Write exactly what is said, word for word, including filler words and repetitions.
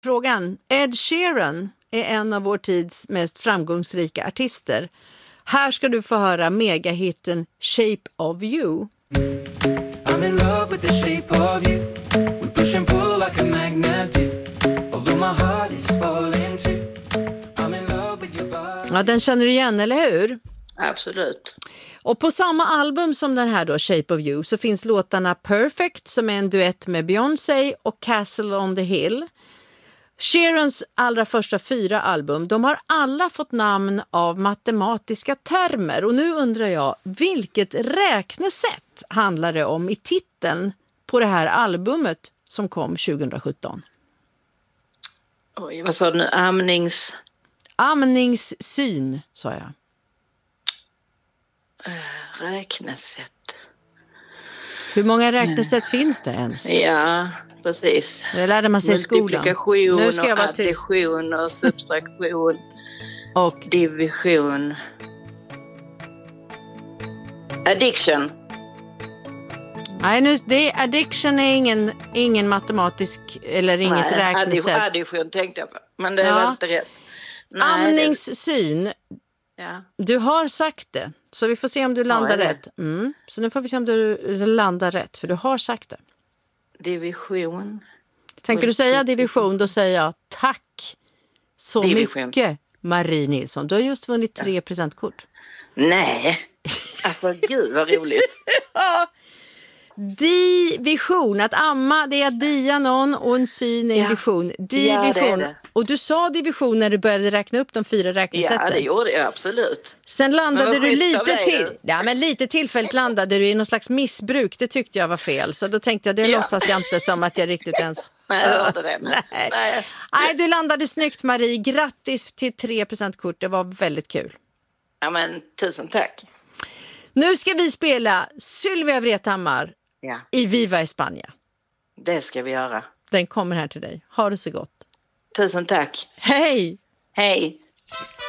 Frågan. Ed Sheeran är en av vår tids mest framgångsrika artister. Här ska du få höra megahitten Shape of You. I'm in love with the shape of you. We push and pull like a magnet do. Although my heart is falling too. I'm in love with your body. Ja, den känner du igen, eller hur? Absolut. Och på samma album som den här då, Shape of You, så finns låtarna Perfect som är en duett med Beyoncé och Castle on the Hill. Sheerans allra första fyra album, de har alla fått namn av matematiska termer. Och nu undrar jag, vilket räknesätt handlar det om i titeln på det här albumet som kom tjugohundrasjutton? Oj, vad sa du nu? Amnings... Amningssyn, sa jag. Äh, räknesätt. Hur många räknesätt mm. finns det ens? Ja, precis. Det lärde man sig i skolan. Multiplikation Nu ska jag och vara tyst. addition och subtraktion. Och division. Addiction. Nej, nu, det är, addiction är ingen, ingen matematisk eller inget Nej, räknesätt. Addition tänkte jag på, men det är ja. väl inte rätt. Nej, Amningssyn. det... Ja. Du har sagt det, så vi får se om du landar ja, rätt. Mm. Så nu får vi se om du landar rätt, för du har sagt det. Division. Tänker du säga division, då säger jag tack så division. mycket, Marie Nilsson. Du har just vunnit tre ja. presentkort. Nej, alltså gud vad roligt. Ja. Division, att amma, det är att dia någon och en syn är en ja. vision. Division. Ja, det är det. Och du sa division när du började räkna upp de fyra räknesätten. Ja, det gjorde jag absolut. Sen landade du lite till. Ja, men lite tillfälligt landade du i någon slags missbruk. Det tyckte jag var fel. Så då tänkte jag, det ja. låtsas jag inte som att jag riktigt ens... Nej, jag hörde det. Nej. Nej. Nej, du landade snyggt, Marie. Grattis till tre presentkort. Det var väldigt kul. Ja, men tusen tack. Nu ska vi spela Sylvia Vrethammar ja. i Viva España. Det ska vi göra. Den kommer här till dig. Ha det så gott. Tusen tack. Hej! Hej!